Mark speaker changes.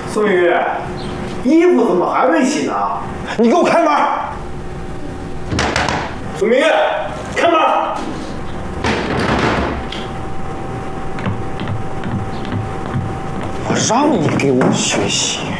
Speaker 1: 宋宇，衣服怎么还没洗呢？你给我开门！宋明月，开门！我让你给我学习。